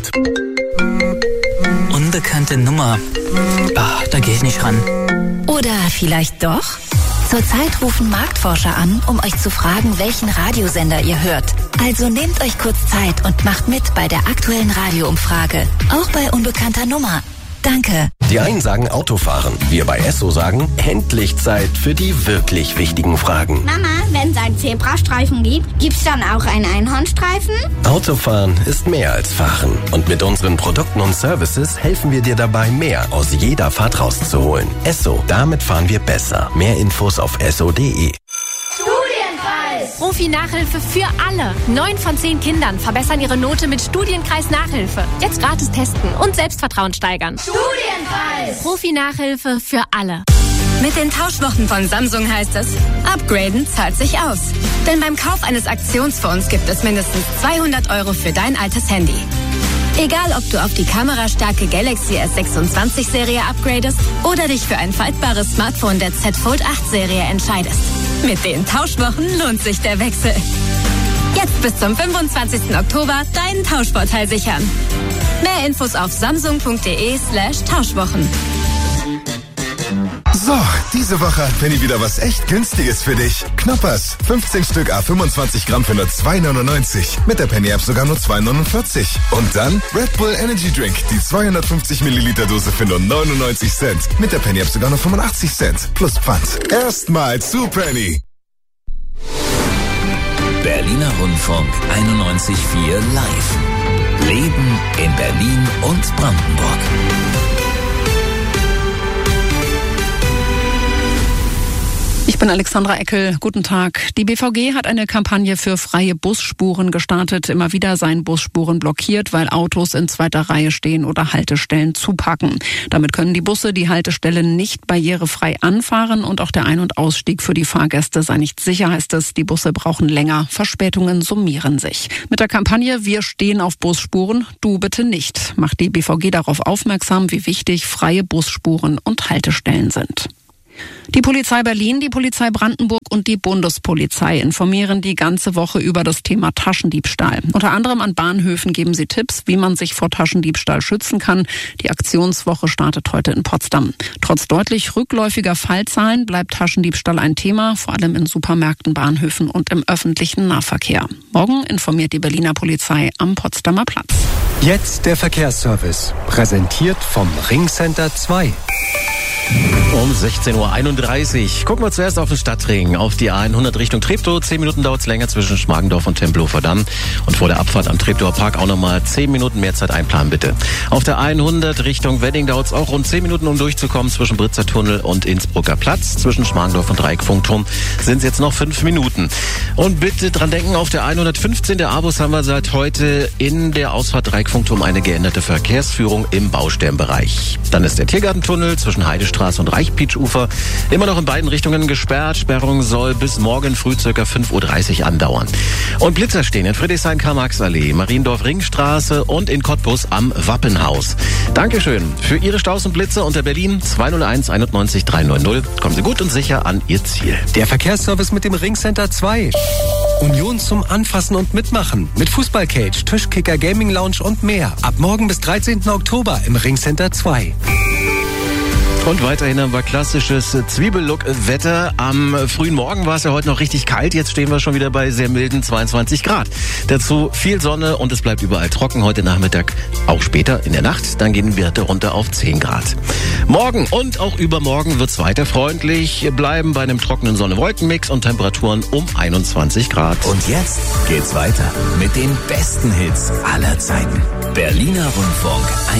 Unbekannte Nummer. Da gehe ich nicht ran. Oder vielleicht doch? Zurzeit rufen Marktforscher an, um euch zu fragen, welchen Radiosender ihr hört. Also nehmt euch kurz Zeit und macht mit bei der aktuellen Radioumfrage. Auch bei unbekannter Nummer. Danke. Die einen sagen Autofahren. Wir bei Esso sagen, endlich Zeit für die wirklich wichtigen Fragen. Mama, wenn es einen Zebrastreifen gibt, gibt's dann auch einen Einhornstreifen? Autofahren ist mehr als Fahren. Und mit unseren Produkten und Services helfen wir dir dabei, mehr aus jeder Fahrt rauszuholen. Esso, damit fahren wir besser. Mehr Infos auf esso.de. Profi-Nachhilfe für alle. 9 von 10 Kindern verbessern ihre Note mit Studienkreis-Nachhilfe. Jetzt gratis testen und Selbstvertrauen steigern. Studienkreis! Profi-Nachhilfe für alle. Mit den Tauschwochen von Samsung heißt es, upgraden zahlt sich aus. Denn beim Kauf eines Aktionsfonds gibt es mindestens 200 € für dein altes Handy. Egal, ob du auf die kamerastarke Galaxy S26-Serie upgradest oder dich für ein faltbares Smartphone der Z Fold 8-Serie entscheidest. Mit den Tauschwochen lohnt sich der Wechsel. Jetzt bis zum 25. Oktober deinen Tauschvorteil sichern. Mehr Infos auf samsung.de/Tauschwochen. So, diese Woche hat Penny wieder was echt Günstiges für dich. Knoppers, 15 Stück A25 Gramm für nur 2,99. Mit der Penny-App sogar nur 2,49. Und dann Red Bull Energy Drink, die 250 Milliliter Dose für nur 99 Cent. Mit der Penny-App sogar nur 85 Cent. Plus Pfand. Erstmal zu Penny. Berliner Rundfunk 91.4 Live. Leben in Berlin und Brandenburg. Ich bin Alexandra Eckel. Guten Tag. Die BVG hat eine Kampagne für freie Busspuren gestartet. Immer wieder seien Busspuren blockiert, weil Autos in zweiter Reihe stehen oder Haltestellen zupacken. Damit können die Busse die Haltestellen nicht barrierefrei anfahren und auch der Ein- und Ausstieg für die Fahrgäste sei nicht sicher, heißt es. Die Busse brauchen länger. Verspätungen summieren sich. Mit der Kampagne Wir stehen auf Busspuren, du bitte nicht, macht die BVG darauf aufmerksam, wie wichtig freie Busspuren und Haltestellen sind. Die Polizei Berlin, die Polizei Brandenburg und die Bundespolizei informieren die ganze Woche über das Thema Taschendiebstahl. Unter anderem an Bahnhöfen geben sie Tipps, wie man sich vor Taschendiebstahl schützen kann. Die Aktionswoche startet heute in Potsdam. Trotz deutlich rückläufiger Fallzahlen bleibt Taschendiebstahl ein Thema, vor allem in Supermärkten, Bahnhöfen und im öffentlichen Nahverkehr. Morgen informiert die Berliner Polizei am Potsdamer Platz. Jetzt der Verkehrsservice, präsentiert vom Ringcenter 2. Um 16.31 Uhr. Gucken wir zuerst auf den Stadtring, auf die A100 Richtung Treptow. 10 Minuten dauert es länger zwischen Schmargendorf und Tempelhofer Damm. Und vor der Abfahrt am Treptower Park auch nochmal 10 Minuten mehr Zeit einplanen, bitte. Auf der A100 Richtung Wedding dauert es auch rund 10 Minuten, um durchzukommen zwischen Britzer Tunnel und Innsbrucker Platz. Zwischen Schmargendorf und Dreieckfunkturm sind es jetzt noch 5 Minuten. Und bitte dran denken, auf der 115 der A-Bus haben wir seit heute in der Ausfahrt Dreieckfunkturm eine geänderte Verkehrsführung im Bausternbereich. Dann ist der Tiergartentunnel zwischen Heidestraße und Reichpeitsch-Ufer immer noch in beiden Richtungen gesperrt. Sperrung soll bis morgen früh ca. 5.30 Uhr andauern. Und Blitzer stehen in Friedrichshain-Karl-Marx-Allee, Mariendorf-Ringstraße und in Cottbus am Wappenhaus. Dankeschön für Ihre Staus und Blitze unter Berlin 201 91 390. Kommen Sie gut und sicher an Ihr Ziel. Der Verkehrsservice mit dem Ringcenter 2. Union zum Anfassen und Mitmachen. Mit Fußballcage, Tischkicker, Gaming Lounge und mehr. Ab morgen bis 13. Oktober im Ringcenter 2. Und weiterhin haben wir klassisches Zwiebellook-Wetter. Am frühen Morgen war es ja heute noch richtig kalt. Jetzt stehen wir schon wieder bei sehr milden 22 Grad. Dazu viel Sonne und es bleibt überall trocken. Heute Nachmittag, auch später in der Nacht. Dann gehen wir runter auf 10 Grad. Morgen und auch übermorgen wird es weiter freundlich bleiben bei einem trockenen Sonne-Wolken-Mix und Temperaturen um 21 Grad. Und jetzt geht's weiter mit den besten Hits aller Zeiten. Berliner Rundfunk